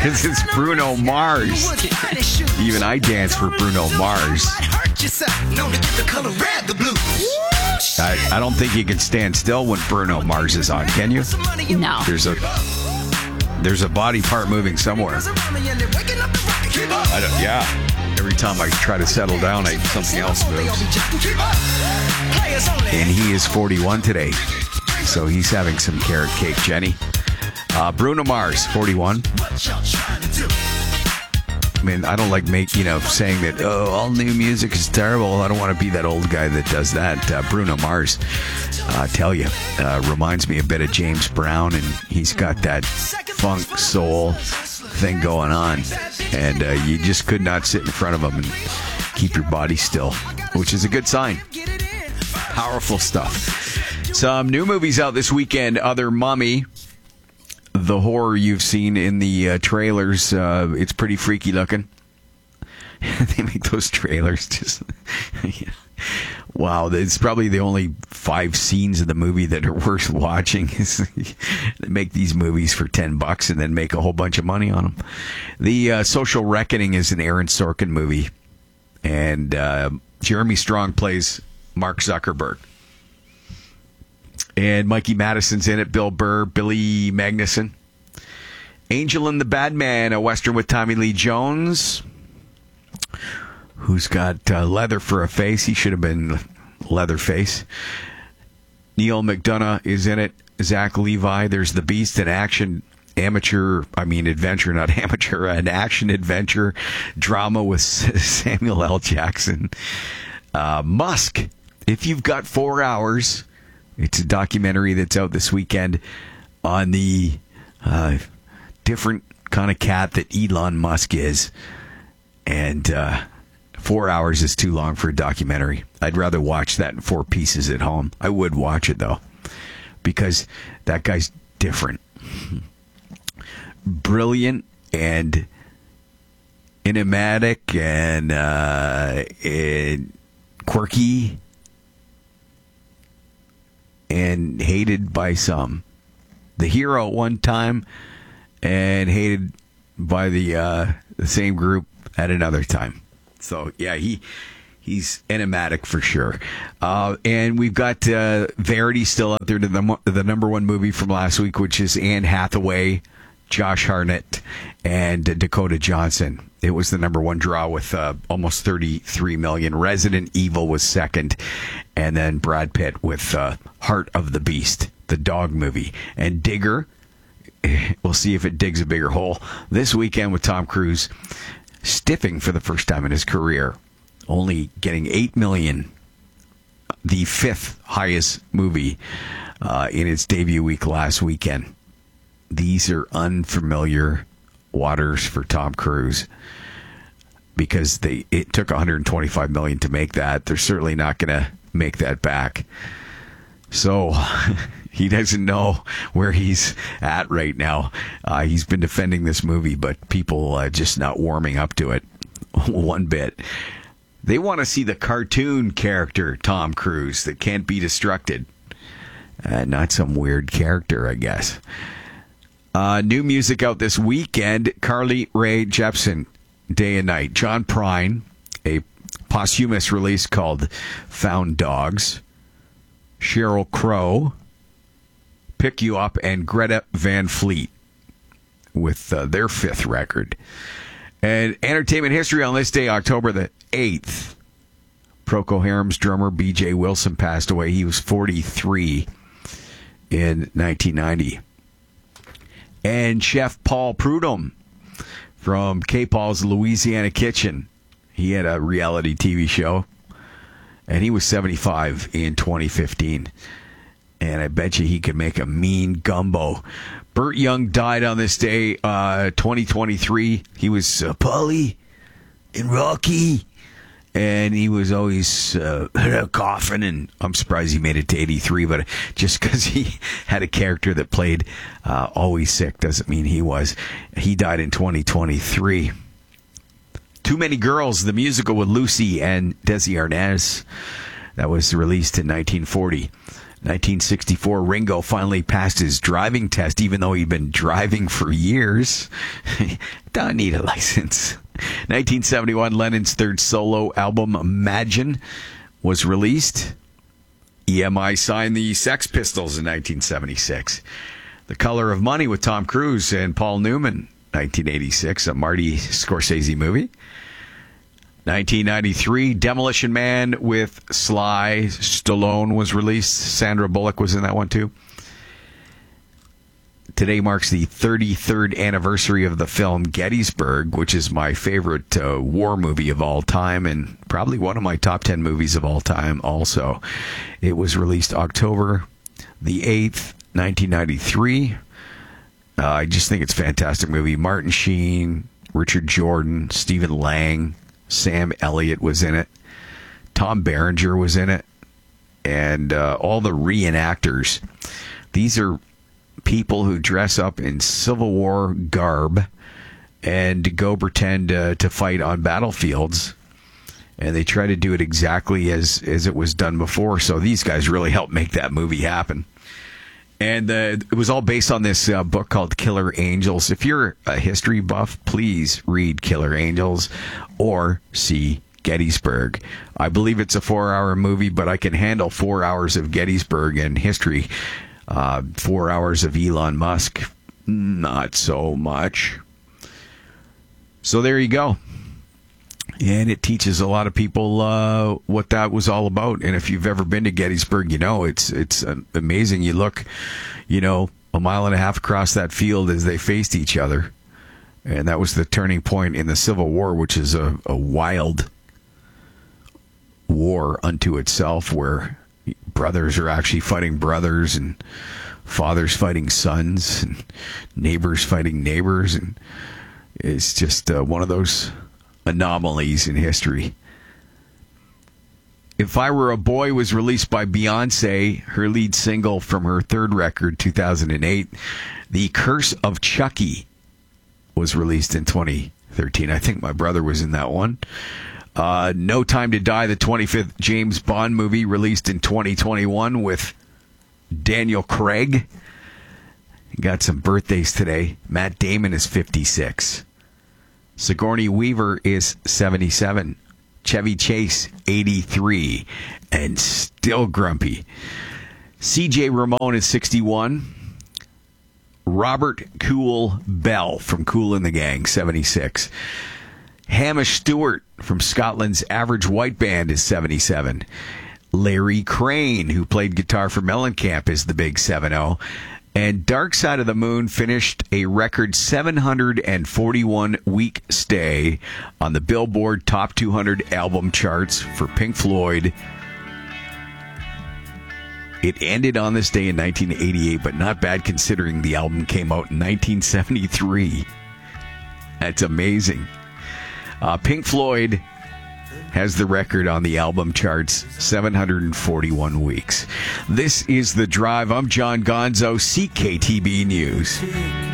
because it's Bruno Mars. Even I dance for Bruno Mars. I don't think you can stand still when Bruno Mars is on, can you? No. There's a body part moving somewhere. Every time I try to settle down, something else moves. And he is 41 today. So he's having some carrot cake, Jenny. Bruno Mars, 41. I mean, I don't like saying that, all new music is terrible. I don't want to be that old guy that does that. Bruno Mars, tell you, reminds me a bit of James Brown, and he's got that funk soul thing going on. And you just could not sit in front of him and keep your body still, which is a good sign. Powerful stuff. Some new movies out this weekend. Other Mummy. The horror you've seen in the trailers, it's pretty freaky looking. They make those trailers just... Wow, it's probably the only 5 scenes of the movie that are worth watching. They make these movies for $10 and then make a whole bunch of money on them. The Social Reckoning is an Aaron Sorkin movie. And Jeremy Strong plays Mark Zuckerberg. And Mikey Madison's in it, Bill Burr, Billy Magnuson. Angel and the Bad Man, a Western with Tommy Lee Jones, who's got leather for a face. He should have been Leatherface. Neil McDonough is in it. Zach Levi. There's The Beast, an action adventure, not amateur, an action-adventure drama with Samuel L. Jackson. Musk, If You've Got 4 Hours... It's a documentary that's out this weekend on the different kind of cat that Elon Musk is. And 4 hours is too long for a documentary. I'd rather watch that in 4 pieces at home. I would watch it, though, because that guy's different. Brilliant and enigmatic and quirky. And hated by some. The hero at one time, and hated by the same group at another time. So, yeah, he's enigmatic for sure. And we've got Verity still out there to the number one movie from last week, which is Anne Hathaway, Josh Hartnett, and Dakota Johnson. It was the number one draw with almost 33 million. Resident Evil was second. And then Brad Pitt with Heart of the Beast, the dog movie. And Digger, we'll see if it digs a bigger hole. This weekend with Tom Cruise, stiffing for the first time in his career. Only getting 8 million, the 5th highest movie in its debut week last weekend. These are unfamiliar waters for Tom Cruise because it took 125 million to make that. They're certainly not going to make that back. So he doesn't know where he's at right now. He's been defending this movie, but people just not warming up to it one bit. They want to see the cartoon character Tom Cruise that can't be destructed. Not some weird character, I guess. New music out this weekend. Carly Rae Jepsen, Day and Night. John Prine, a posthumous release called Found Dogs. Sheryl Crow, Pick You Up, and Greta Van Fleet with their 5th record. And entertainment history on this day, October the 8th. Procol Harum's drummer B.J. Wilson passed away. He was 43 in 1990. And Chef Paul Prudhomme from K. Paul's Louisiana Kitchen. He had a reality TV show. And he was 75 in 2015. And I bet you he could make a mean gumbo. Burt Young died on this day, 2023. He was Paulie in Rocky. And he was always coughing. And I'm surprised he made it to 83. But just because he had a character that played always sick doesn't mean he was. He died in 2023. Too Many Girls, the musical with Lucy and Desi Arnaz. That was released in 1940. 1964, Ringo finally passed his driving test, even though he'd been driving for years. Don't need a license. 1971, Lennon's third solo album, Imagine, was released. EMI signed the Sex Pistols in 1976. The Color of Money with Tom Cruise and Paul Newman, 1986, a Marty Scorsese movie. 1993, Demolition Man with Sly Stallone was released. Sandra Bullock was in that one too. Today marks the 33rd anniversary of the film Gettysburg, which is my favorite war movie of all time and probably one of my top 10 movies of all time also. It was released October the 8th, 1993. I just think it's a fantastic movie. Martin Sheen, Richard Jordan, Stephen Lang, Sam Elliott was in it. Tom Berenger was in it. And all the reenactors. These are people who dress up in Civil War garb and go pretend to fight on battlefields. And they try to do it exactly as it was done before. So these guys really helped make that movie happen. And it was all based on this book called Killer Angels. If you're a history buff, please read Killer Angels or see Gettysburg. I believe it's a 4-hour movie, but I can handle 4 hours of Gettysburg and history. 4 hours of Elon Musk, not so much. So there you go. And it teaches a lot of people what that was all about. And if you've ever been to Gettysburg, you know, it's amazing. You look, a mile and a half across that field as they faced each other. And that was the turning point in the Civil War, which is a wild war unto itself, where brothers are actually fighting brothers and fathers fighting sons and neighbors fighting neighbors. And it's just one of those anomalies in history. If I Were a Boy was released by Beyonce, her lead single from her third record, 2008. The Curse of Chucky was released in 2013. I think my brother was in that one. No Time to Die, the 25th James Bond movie, released in 2021 with Daniel Craig. Got some birthdays today. Matt Damon is 56. Sigourney Weaver is 77. Chevy Chase, 83. And still grumpy. CJ Ramon is 61. Robert Kool Bell from Kool and the Gang, 76. Hamish Stewart from Scotland's Average White Band is 77. Larry Crane, who played guitar for Mellencamp, is the big 70. And Dark Side of the Moon finished a record 741-week stay on the Billboard Top 200 album charts for Pink Floyd. It ended on this day in 1988, but not bad considering the album came out in 1973. That's amazing. Pink Floyd has the record on the album charts, 741 weeks. This is The Drive. I'm John Gonzo, CKTB News.